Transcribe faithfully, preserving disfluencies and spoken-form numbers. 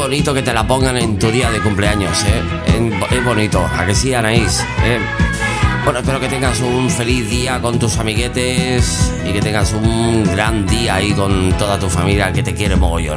bonito que te la pongan en tu día de cumpleaños, ¿eh? Es, es bonito, ¿a que sí, Anaís? ¿Eh? Bueno, espero que tengas un feliz día con tus amiguetes y que tengas un gran día ahí con toda tu familia que te quiere mogollón.